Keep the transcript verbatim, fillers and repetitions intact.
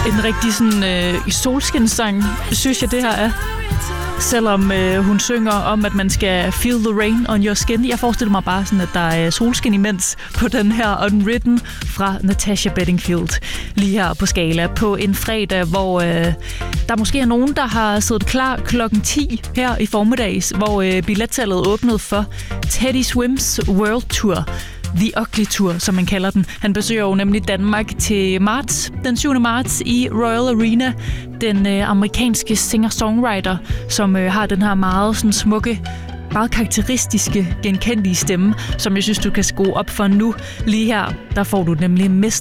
En rigtig sådan øh, solskinssang, synes jeg, det her er. Selvom øh, hun synger om, at man skal feel the rain on your skin. Jeg forestiller mig bare sådan, at der er solskin imens på den her Unwritten fra Natasha Bedingfield. Lige her på Skala på en fredag, hvor øh, der måske er nogen, der har siddet klar klokken ti her i formiddags, hvor øh, billettallet åbnede for Teddy Swims World Tour. The Ugly Tour, som man kalder den. Han besøger jo nemlig Danmark til marts, den syvende marts i Royal Arena. Den øh, amerikanske singer-songwriter, som øh, har den her meget sådan, smukke, meget karakteristiske, genkendelige stemme, som jeg synes, du kan skrue op for nu. Lige her, der får du nemlig mister